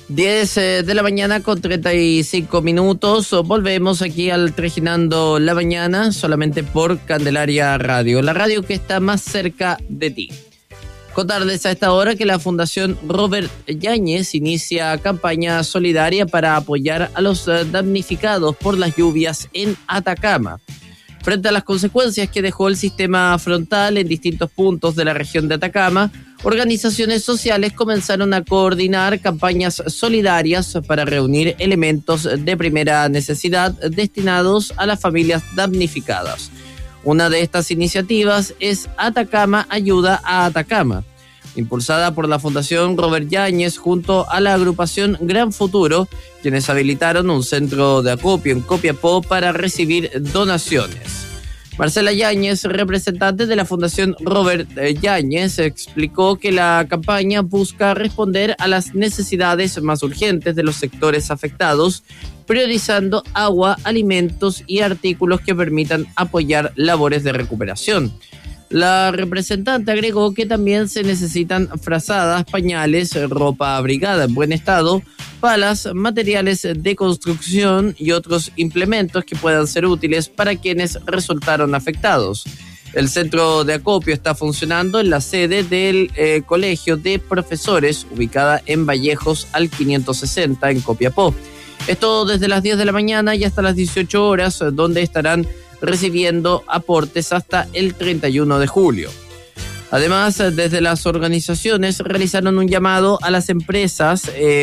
10 de la mañana con 35 minutos. Volvemos aquí al Trejinando la Mañana, solamente por Candelaria Radio, la radio que está más cerca de ti. Contarles a esta hora que la Fundación Robert Yáñez inicia campaña solidaria para apoyar a los damnificados por las lluvias en Atacama. Frente a las consecuencias que dejó el sistema frontal en distintos puntos de la región de Atacama, organizaciones sociales comenzaron a coordinar campañas solidarias para reunir elementos de primera necesidad destinados a las familias damnificadas. Una de estas iniciativas es Atacama Ayuda a Atacama, impulsada por la Fundación Robert Yáñez junto a la agrupación Gran Futuro, quienes habilitaron un centro de acopio en Copiapó para recibir donaciones. Marcela Yáñez, representante de la Fundación Robert Yáñez, explicó que la campaña busca responder a las necesidades más urgentes de los sectores afectados, priorizando agua, alimentos y artículos que permitan apoyar labores de recuperación. La representante agregó que también se necesitan frazadas, pañales, ropa abrigada en buen estado, palas, materiales de construcción y otros implementos que puedan ser útiles para quienes resultaron afectados. El centro de acopio está funcionando en la sede del Colegio de Profesores, ubicada en Vallejos al 560 en Copiapó. Esto desde las 10 de la mañana y hasta las 18 horas, donde estarán recibiendo aportes hasta el 31 de julio. Además, desde las organizaciones realizaron un llamado a las empresas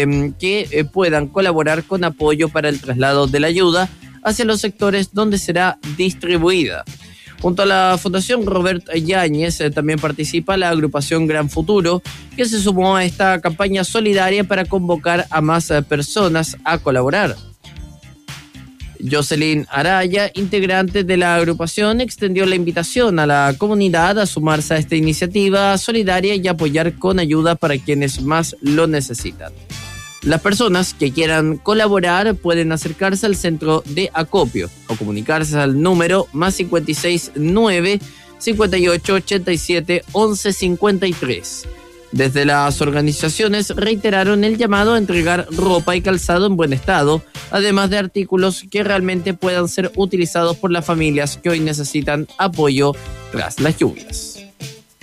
que puedan colaborar con apoyo para el traslado de la ayuda hacia los sectores donde será distribuida. Junto a la Fundación Robert Yáñez también participa la agrupación Gran Futuro, que se sumó a esta campaña solidaria para convocar a más personas a colaborar. Jocelyn Araya, integrante de la agrupación, extendió la invitación a la comunidad a sumarse a esta iniciativa solidaria y apoyar con ayuda para quienes más lo necesitan. Las personas que quieran colaborar pueden acercarse al centro de acopio o comunicarse al número +56 9 58 87 11 53. Desde las organizaciones reiteraron el llamado a entregar ropa y calzado en buen estado, además de artículos que realmente puedan ser utilizados por las familias que hoy necesitan apoyo tras las lluvias.